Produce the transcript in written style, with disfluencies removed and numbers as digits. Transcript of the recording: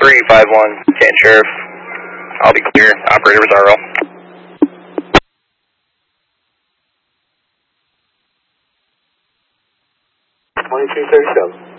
351, San Sheriff. I'll be clear. Operator Bizarro. 2237.